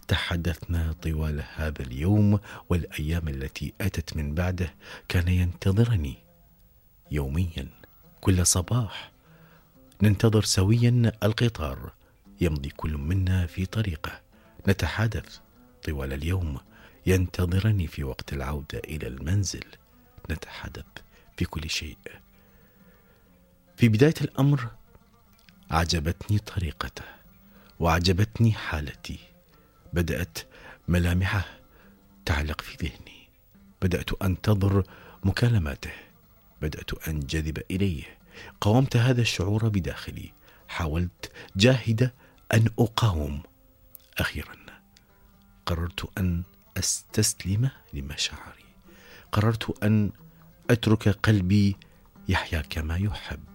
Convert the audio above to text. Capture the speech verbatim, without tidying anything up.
تحدثنا طوال هذا اليوم والأيام التي أتت من بعده. كان ينتظرني يوميا كل صباح، ننتظر سويا القطار يمضي كل منا في طريقه، نتحادث طوال اليوم، ينتظرني في وقت العودة إلى المنزل، نتحدث في كل شيء. في بداية الأمر عجبتني طريقته وعجبتني حالتي، بدأت ملامحه تعلق في ذهني، بدأت أنتظر مكالماته، بدأت أنجذب إليه، قاومت هذا الشعور بداخلي، حاولت جاهدة أن أقاوم. أخيرا قررت أن أستسلم لمشاعري، قررت أن أترك قلبي يحيا كما يحب.